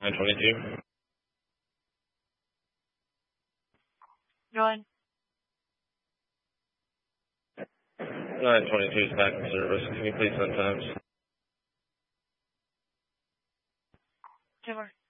922. Go ahead. 922 is back in service. Can you please send times? 2 more.